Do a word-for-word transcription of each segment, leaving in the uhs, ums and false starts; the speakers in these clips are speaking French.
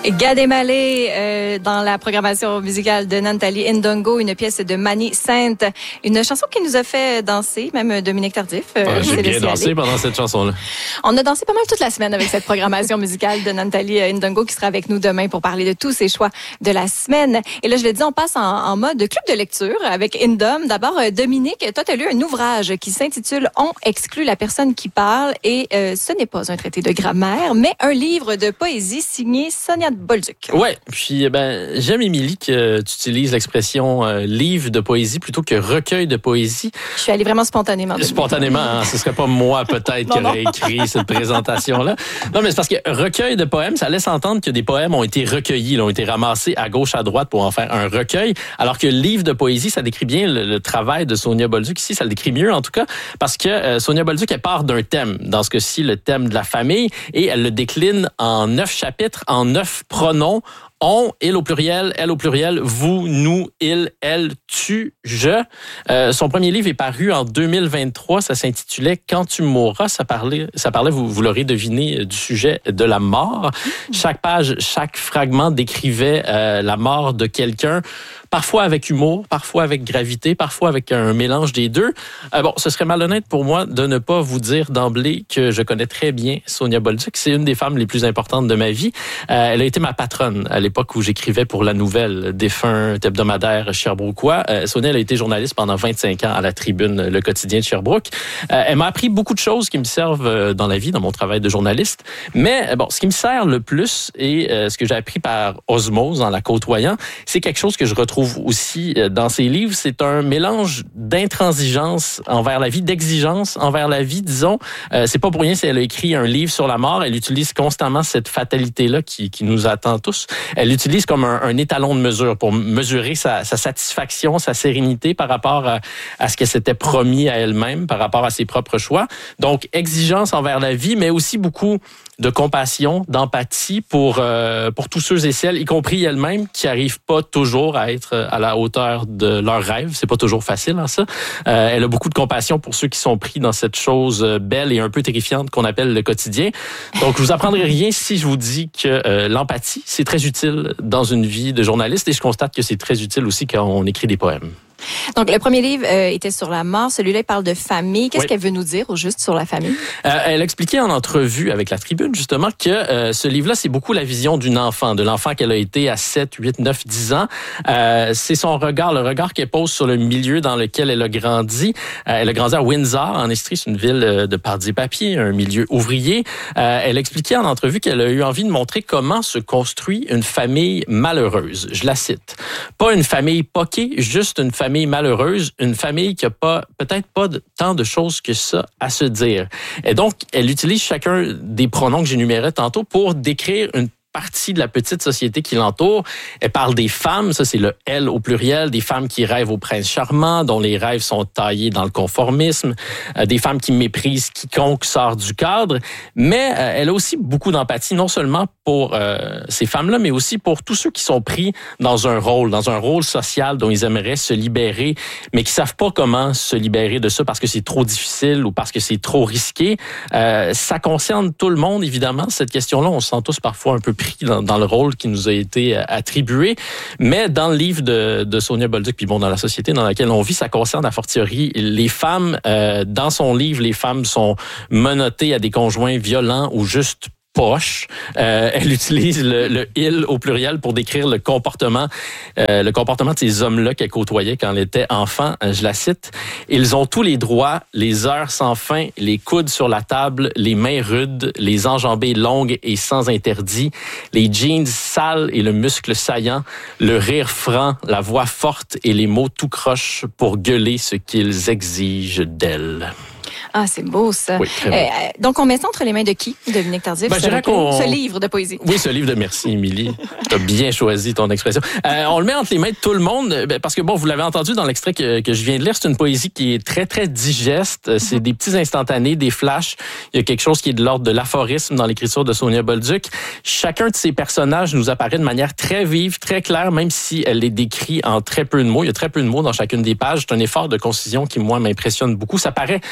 Gad Elmaleh euh, dans la programmation musicale de Nantali Ndongo, une pièce de Mani Sainte, une chanson qui nous a fait danser, même Dominique Tardif. Euh, ah, j'ai bien dansé aller. pendant cette chanson-là. On a dansé pas mal toute la semaine avec cette programmation musicale de Nantali Ndongo qui sera avec nous demain pour parler de tous ses choix de la semaine. Et là, je le dis, on passe en, en mode club de lecture avec Indom. D'abord, Dominique, toi, tu as lu un ouvrage qui s'intitule « On exclut la personne qui parle » et euh, ce n'est pas un traité de grammaire, mais un livre de poésie signé Sonia Bolduc. Ouais, puis ben j'aime, Émilie, que tu utilises l'expression euh, livre de poésie plutôt que recueil de poésie. Je suis allée vraiment spontanément. Spontanément, hein, ce serait pas moi peut-être qui aurait écrit cette présentation-là. Non, mais c'est parce que recueil de poèmes, ça laisse entendre que des poèmes ont été recueillis, là, ont été ramassés à gauche, à droite pour en faire un recueil, alors que livre de poésie, ça décrit bien le, le travail de Sonia Bolduc ici, ça le décrit mieux en tout cas, parce que euh, Sonia Bolduc, elle part d'un thème, dans ce cas-ci, le thème de la famille, et elle le décline en neuf chapitres, en neuf pronoms. On, il au pluriel, elle au pluriel, vous, nous, il, elle, tu, je. Euh, son premier livre est paru en deux mille vingt-trois. Ça s'intitulait « Quand tu mourras ». Ça parlait, ça parlait, vous, vous l'aurez deviné, du sujet de la mort. Chaque page, chaque fragment décrivait euh, la mort de quelqu'un, parfois avec humour, parfois avec gravité, parfois avec un mélange des deux. Euh, bon, ce serait malhonnête pour moi de ne pas vous dire d'emblée que je connais très bien Sonia Bolduc. C'est une des femmes les plus importantes de ma vie. Euh, elle a été ma patronne à l'époque où j'écrivais pour La Nouvelle, défunt hebdomadaire sherbrookois. Euh, Sonia, elle a été journaliste pendant vingt-cinq ans à la Tribune, le quotidien de Sherbrooke. Euh, elle m'a appris beaucoup de choses qui me servent dans la vie, dans mon travail de journaliste. Mais bon, ce qui me sert le plus et euh, ce que j'ai appris par osmose en la côtoyant, c'est quelque chose que je retrouve aussi dans ses livres. C'est un mélange d'intransigeance envers la vie, d'exigence envers la vie, disons. Euh, c'est pas pour rien si elle a écrit un livre sur la mort. Elle utilise constamment cette fatalité-là qui, qui nous attend tous. Elle l'utilise comme un, un étalon de mesure pour mesurer sa, sa satisfaction, sa sérénité par rapport à, à ce qu'elle s'était promis à elle-même, par rapport à ses propres choix. Donc, exigence envers la vie, mais aussi beaucoup de compassion, d'empathie pour euh, pour tous ceux et celles, y compris elle-même, qui arrivent pas toujours à être à la hauteur de leurs rêves. C'est pas toujours facile, hein, ça. Euh, elle a beaucoup de compassion pour ceux qui sont pris dans cette chose belle et un peu terrifiante qu'on appelle le quotidien. Donc, je vous apprendrai rien si je vous dis que euh, l'empathie, c'est très utile dans une vie de journaliste et je constate que c'est très utile aussi quand on écrit des poèmes. Donc, le premier livre euh, était sur la mort. Celui-là, il parle de famille. Qu'est-ce oui. qu'elle veut nous dire au juste sur la famille? Euh, elle expliquait en entrevue avec la Tribune, justement, que euh, ce livre-là, c'est beaucoup la vision d'une enfant, de l'enfant qu'elle a été à sept, huit, neuf, dix ans. Euh, c'est son regard, le regard qu'elle pose sur le milieu dans lequel elle a grandi. Euh, elle a grandi à Windsor, en Estrie. C'est une ville de pardier-papier, un milieu ouvrier. Euh, elle expliquait en entrevue qu'elle a eu envie de montrer comment se construit une famille malheureuse. Je la cite. Pas une famille poquée, juste une famille malheureuse, une famille qui a pas, peut-être pas de, tant de choses que ça à se dire. Et donc, elle utilise chacun des pronoms que j'énumérais tantôt pour décrire une partie de la petite société qui l'entoure. Elle parle des femmes, ça c'est le « elle » au pluriel, des femmes qui rêvent au prince charmant, dont les rêves sont taillés dans le conformisme, euh, des femmes qui méprisent quiconque sort du cadre, mais euh, elle a aussi beaucoup d'empathie, non seulement pour euh, ces femmes-là, mais aussi pour tous ceux qui sont pris dans un rôle, dans un rôle social dont ils aimeraient se libérer, mais qui savent pas comment se libérer de ça parce que c'est trop difficile ou parce que c'est trop risqué. Euh, ça concerne tout le monde, évidemment, cette question-là. On se sent tous parfois un peu pris dans, dans le rôle qui nous a été attribué. Mais dans le livre de, de Sonia Bolduc, puis bon, dans la société dans laquelle on vit, ça concerne a fortiori les femmes. Euh, dans son livre, les femmes sont menottées à des conjoints violents ou juste poche. Euh, elle utilise le, le « il » au pluriel pour décrire le comportement, euh, le comportement de ces hommes-là qu'elle côtoyait quand elle était enfant. Je la cite. « Ils ont tous les droits, les heures sans fin, les coudes sur la table, les mains rudes, les enjambées longues et sans interdit, les jeans sales et le muscle saillant, le rire franc, la voix forte et les mots tout croche pour gueuler ce qu'ils exigent d'elle. » Ah, c'est beau, ça. Oui, très beau. Euh, donc, on met ça entre les mains de qui, Dominique Tardif? Ben, je dirais qu'on... Ce livre de poésie. Oui, ce livre de merci, Émilie. Tu as bien choisi ton expression. Euh, on le met entre les mains de tout le monde, parce que, bon, vous l'avez entendu dans l'extrait que, que je viens de lire, c'est une poésie qui est très, très digeste. C'est mm-hmm. des petits instantanés, des flashs. Il y a quelque chose qui est de l'ordre de l'aphorisme dans l'écriture de Sonia Bolduc. Chacun de ces personnages nous apparaît de manière très vive, très claire, même si elle les décrit en très peu de mots. Il y a très peu de mots dans chacune des pages. C'est un effort de concision qui, moi, m'impressionne beaucoup. Ça paraît qu'elle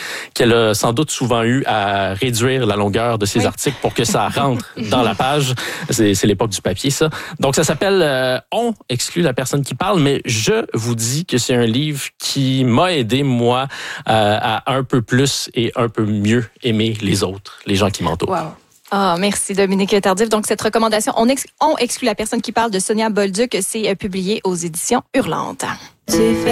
elle a sans doute souvent eu à réduire la longueur de ses oui. articles pour que ça rentre dans la page. C'est, c'est l'époque du papier, ça. Donc, ça s'appelle euh, « On exclut la personne qui parle », mais je vous dis que c'est un livre qui m'a aidé, moi, euh, à un peu plus et un peu mieux aimer les autres, les gens qui m'entourent. Wow. Ah, merci Dominique Tardif. Donc, cette recommandation, on, ex- on exclut la personne qui parle de Sonia Bolduc, c'est publié aux éditions Hurlantes.